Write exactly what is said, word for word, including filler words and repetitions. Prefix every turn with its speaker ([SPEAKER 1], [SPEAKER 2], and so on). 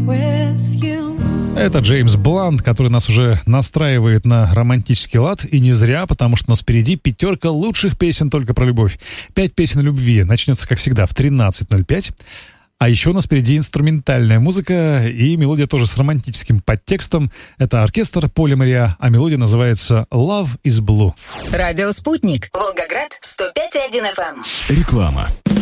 [SPEAKER 1] Это Джеймс Блант, который нас уже настраивает на романтический лад, и не зря, потому что у нас впереди пятерка лучших песен только про любовь. Пять песен любви начнется, как всегда, в тринадцать ноль пять. А еще у нас впереди инструментальная музыка и мелодия тоже с романтическим подтекстом. Это оркестр Поля Мариа, а мелодия называется «Love is Blue».
[SPEAKER 2] Радио «Спутник». Волгоград, сто пять и один эф эм.
[SPEAKER 3] Реклама.